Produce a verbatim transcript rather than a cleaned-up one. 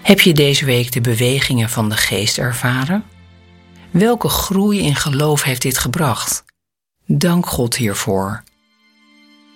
Heb je deze week de bewegingen van de geest ervaren? Welke groei in geloof heeft dit gebracht? Dank God hiervoor.